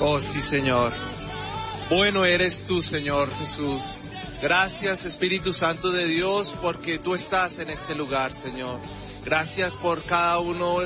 Oh, sí, Señor. Bueno eres tú, Señor Jesús. Gracias, Espíritu Santo de Dios, porque tú estás en este lugar, Señor. Gracias por cada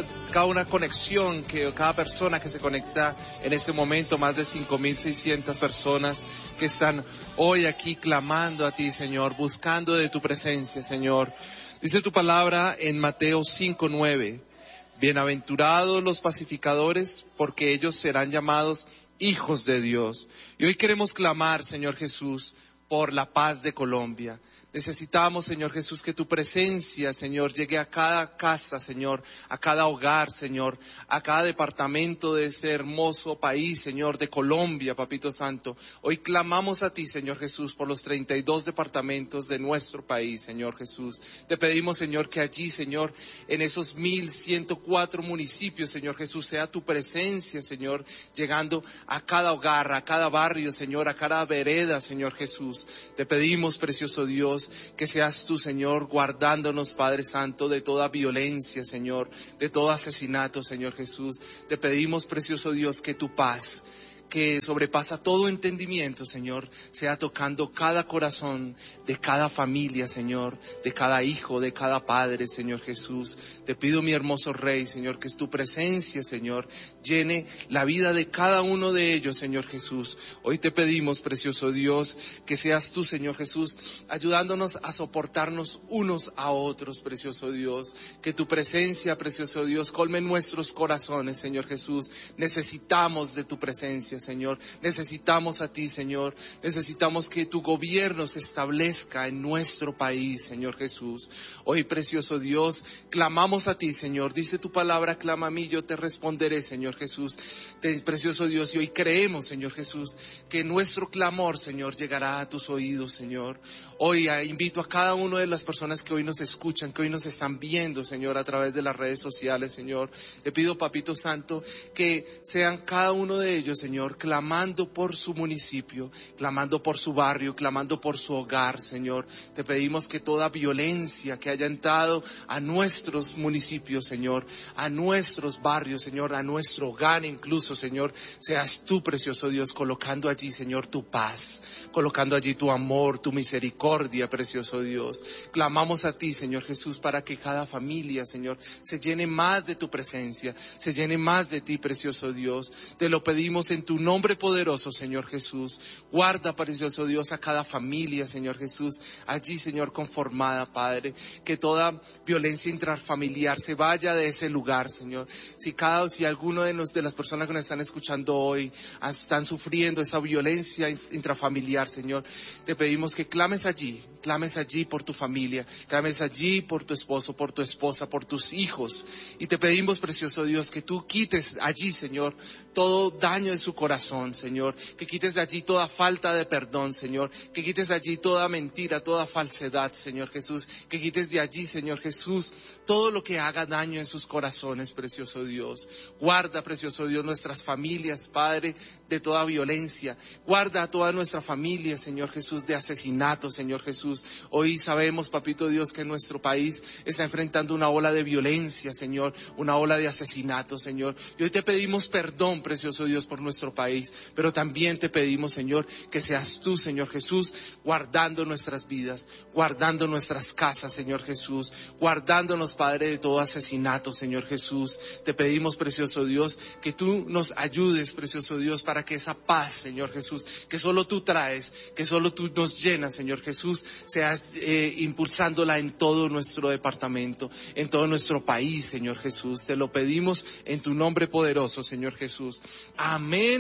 una conexión, cada persona que se conecta en este momento, más de 5,600 personas que están hoy aquí clamando a ti, Señor, buscando de tu presencia, Señor. Dice tu palabra en Mateo 5:9, bienaventurados los pacificadores, porque ellos serán llamados hijos de Dios. Y hoy queremos clamar, Señor Jesús, por la paz de Colombia. Necesitamos, Señor Jesús, que tu presencia, Señor, llegue a cada casa, Señor, a cada hogar, Señor, a cada departamento de ese hermoso país, Señor, de Colombia, Papito Santo. Hoy clamamos a ti, Señor Jesús, por los 32 departamentos de nuestro país, Señor Jesús. Te pedimos, Señor, que allí, Señor, en esos 1,104 municipios, Señor Jesús, sea tu presencia, Señor, llegando a cada hogar, a cada barrio, Señor, a cada vereda, Señor Jesús. Te pedimos, precioso Dios, que seas tú, Señor, guardándonos, Padre Santo, de toda violencia, Señor, de todo asesinato, Señor Jesús. Te pedimos, precioso Dios, que tu paz, que sobrepasa todo entendimiento, Señor, sea tocando cada corazón de cada familia, Señor, de cada hijo, de cada padre, Señor Jesús. Te pido, mi hermoso Rey, Señor, que es tu presencia, Señor, llene la vida de cada uno de ellos, Señor Jesús. Hoy te pedimos, precioso Dios, que seas tú, Señor Jesús, ayudándonos a soportarnos unos a otros, precioso Dios. Que tu presencia, precioso Dios, colme nuestros corazones, Señor Jesús. Necesitamos de tu presencia, Señor. Necesitamos a ti, Señor. Necesitamos que tu gobierno se establezca en nuestro país, Señor Jesús. Hoy, precioso Dios, clamamos a ti, Señor. Dice tu palabra, clama a mí, yo te responderé, Señor Jesús. Precioso Dios, y hoy creemos, Señor Jesús, que nuestro clamor, Señor, llegará a tus oídos, Señor. Hoy invito a cada una de las personas que hoy nos escuchan, que hoy nos están viendo, Señor, a través de las redes sociales, Señor. Te pido, Papito Santo, que sean cada uno de ellos, Señor, clamando por su municipio, clamando por su barrio, clamando por su hogar, Señor. Te pedimos que toda violencia que haya entrado a nuestros municipios, Señor, a nuestros barrios, Señor, a nuestro hogar incluso, Señor, seas tú, precioso Dios, colocando allí, Señor, tu paz, colocando allí tu amor, tu misericordia, precioso Dios. Clamamos a ti, Señor Jesús, para que cada familia, Señor, se llene más de tu presencia, se llene más de ti, precioso Dios. Te lo pedimos en tu nombre poderoso, Señor Jesús. Guarda, precioso Dios, a cada familia, Señor Jesús, allí, Señor, conformada, Padre, que toda violencia intrafamiliar se vaya de ese lugar, Señor. Si alguno de las personas que nos están escuchando hoy están sufriendo esa violencia intrafamiliar, Señor, te pedimos que clames allí por tu familia, clames allí por tu esposo, por tu esposa, por tus hijos, y te pedimos, precioso Dios, que tú quites allí, Señor, todo daño de su corazón, Señor, que quites de allí toda falta de perdón, Señor, que quites de allí toda mentira, toda falsedad, Señor Jesús, que quites de allí, Señor Jesús, todo lo que haga daño en sus corazones, precioso Dios. Guarda, precioso Dios, nuestras familias, Padre, de toda violencia. Guarda a toda nuestra familia, Señor Jesús, de asesinato, Señor Jesús. Hoy sabemos, Papito Dios, que nuestro país está enfrentando una ola de violencia, Señor, una ola de asesinato, Señor. Y hoy te pedimos perdón, precioso Dios, por nuestro país, pero también te pedimos, Señor, que seas tú, Señor Jesús, guardando nuestras vidas, guardando nuestras casas, Señor Jesús, guardándonos, Padre, de todo asesinato, Señor Jesús. Te pedimos, precioso Dios, que tú nos ayudes, precioso Dios, para que esa paz, Señor Jesús, que solo tú traes, que solo tú nos llenas, Señor Jesús, seas impulsándola en todo nuestro departamento, en todo nuestro país, Señor Jesús. Te lo pedimos en tu nombre poderoso, Señor Jesús. Amén.